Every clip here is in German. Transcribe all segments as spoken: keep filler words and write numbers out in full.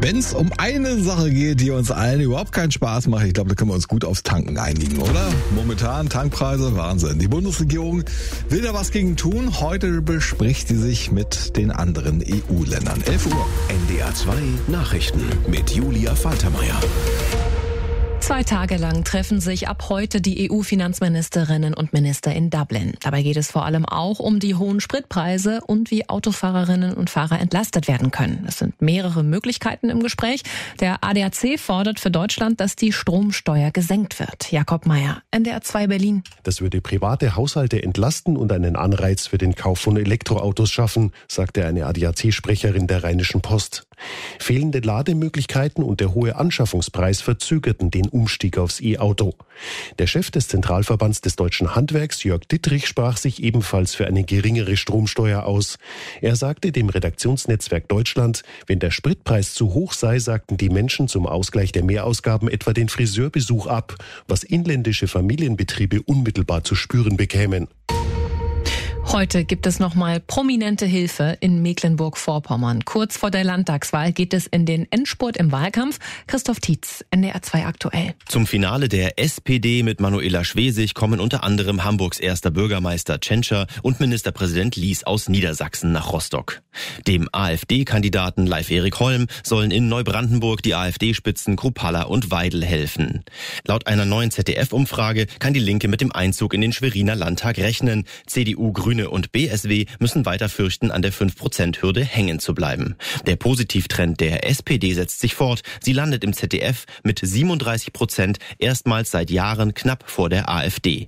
Wenn es um eine Sache geht, die uns allen überhaupt keinen Spaß macht, ich glaube, da können wir uns gut aufs Tanken einigen, oder? Momentan Tankpreise, Wahnsinn. Die Bundesregierung will da was gegen tun. Heute bespricht sie sich mit den anderen E U-Ländern. elf Uhr. N D R zwei Nachrichten mit Julia Faltermeier. Zwei Tage lang treffen sich ab heute die E U-Finanzministerinnen und Minister in Dublin. Dabei geht es vor allem auch um die hohen Spritpreise und wie Autofahrerinnen und Fahrer entlastet werden können. Es sind mehrere Möglichkeiten im Gespräch. Der A D A C fordert für Deutschland, dass die Stromsteuer gesenkt wird. Jakob Meyer, N D R zwei Berlin. Das würde private Haushalte entlasten und einen Anreiz für den Kauf von Elektroautos schaffen, sagte eine A D A C-Sprecherin der Rheinischen Post. Fehlende Lademöglichkeiten und der hohe Anschaffungspreis verzögerten den Umstieg aufs E-Auto. Der Chef des Zentralverbands des deutschen Handwerks, Jörg Dittrich, sprach sich ebenfalls für eine geringere Stromsteuer aus. Er sagte dem Redaktionsnetzwerk Deutschland, wenn der Spritpreis zu hoch sei, sagten die Menschen zum Ausgleich der Mehrausgaben etwa den Friseurbesuch ab, was inländische Familienbetriebe unmittelbar zu spüren bekämen. Heute gibt es nochmal prominente Hilfe in Mecklenburg-Vorpommern. Kurz vor der Landtagswahl geht es in den Endspurt im Wahlkampf. Christoph Tietz, N D R zwei aktuell. Zum Finale der S P D mit Manuela Schwesig kommen unter anderem Hamburgs erster Bürgermeister Tschentscher und Ministerpräsident Lies aus Niedersachsen nach Rostock. Dem AfD-Kandidaten Leif-Erik Holm sollen in Neubrandenburg die AfD-Spitzen Kruppalla und Weidel helfen. Laut einer neuen Z D F-Umfrage kann die Linke mit dem Einzug in den Schweriner Landtag rechnen. C D U, Grüne und B S W müssen weiter fürchten, an der fünf Prozent Hürde hängen zu bleiben. Der Positivtrend der S P D setzt sich fort. Sie landet im Z D F mit siebenunddreißig Prozent erstmals seit Jahren knapp vor der AfD.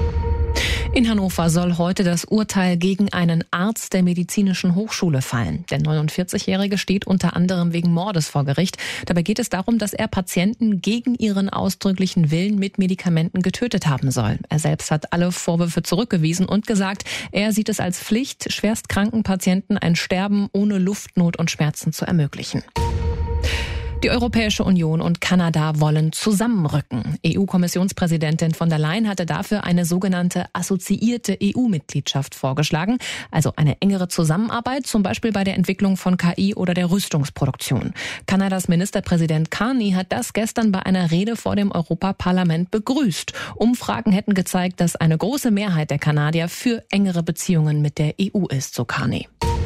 In Hannover soll heute das Urteil gegen einen Arzt der Medizinischen Hochschule fallen. Der neunundvierzigjährige steht unter anderem wegen Mordes vor Gericht. Dabei geht es darum, dass er Patienten gegen ihren ausdrücklichen Willen mit Medikamenten getötet haben soll. Er selbst hat alle Vorwürfe zurückgewiesen und gesagt, er sieht es als Pflicht, schwerstkranken Patienten ein Sterben ohne Luftnot und Schmerzen zu ermöglichen. Die Europäische Union und Kanada wollen zusammenrücken. E U-Kommissionspräsidentin von der Leyen hatte dafür eine sogenannte assoziierte E U-Mitgliedschaft vorgeschlagen, also eine engere Zusammenarbeit, zum Beispiel bei der Entwicklung von K I oder der Rüstungsproduktion. Kanadas Ministerpräsident Carney hat das gestern bei einer Rede vor dem Europaparlament begrüßt. Umfragen hätten gezeigt, dass eine große Mehrheit der Kanadier für engere Beziehungen mit der E U ist, so Carney.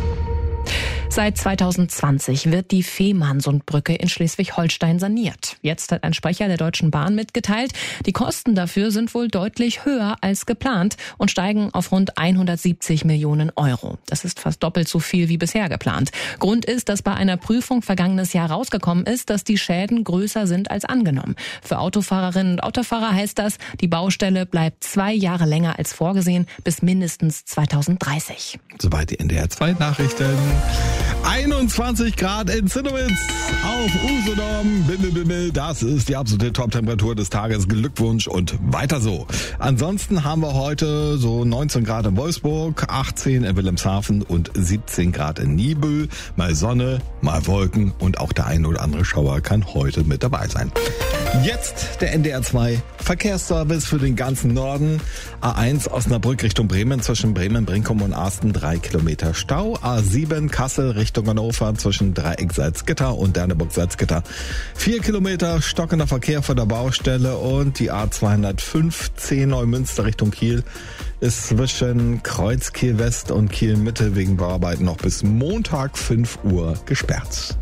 Seit zweitausendzwanzig wird die Fehmarnsundbrücke in Schleswig-Holstein saniert. Jetzt hat ein Sprecher der Deutschen Bahn mitgeteilt, die Kosten dafür sind wohl deutlich höher als geplant und steigen auf rund hundertsiebzig Millionen Euro. Das ist fast doppelt so viel wie bisher geplant. Grund ist, dass bei einer Prüfung vergangenes Jahr rausgekommen ist, dass die Schäden größer sind als angenommen. Für Autofahrerinnen und Autofahrer heißt das, die Baustelle bleibt zwei Jahre länger als vorgesehen, bis mindestens zweitausenddreißig. Soweit die N D R zwei Nachrichten. einundzwanzig Grad in Zinnowitz auf Usedom. Das ist die absolute Top-Temperatur des Tages. Glückwunsch und weiter so. Ansonsten haben wir heute so neunzehn Grad in Wolfsburg, achtzehn in Wilhelmshaven und siebzehn Grad in Niebüll. Mal Sonne, mal Wolken und auch der ein oder andere Schauer kann heute mit dabei sein. Jetzt der N D R zwei Verkehrsservice für den ganzen Norden. A eins Osnabrück Richtung Bremen zwischen Bremen, Brinkum und Asten drei Kilometer Stau. A sieben Kassel Richtung Hannover zwischen Dreieck Salzgitter und Derneburg Salzgitter vier Kilometer stockender Verkehr vor der Baustelle. Und die A zweihundertfünfzehn Neumünster Richtung Kiel ist zwischen Kreuz Kiel West und Kiel Mitte wegen Bauarbeiten noch bis Montag fünf Uhr gesperrt.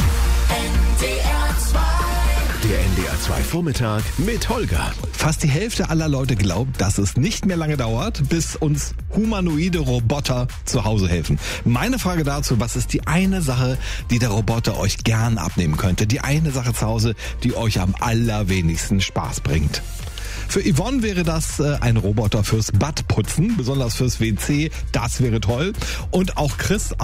Der N D R zwei Vormittag mit Holger. Fast die Hälfte aller Leute glaubt, dass es nicht mehr lange dauert, bis uns humanoide Roboter zu Hause helfen. Meine Frage dazu, was ist die eine Sache, die der Roboter euch gern abnehmen könnte? Die eine Sache zu Hause, die euch am allerwenigsten Spaß bringt? Für Yvonne wäre das äh, ein Roboter fürs Badputzen, besonders fürs W C. Das wäre toll. Und auch Chris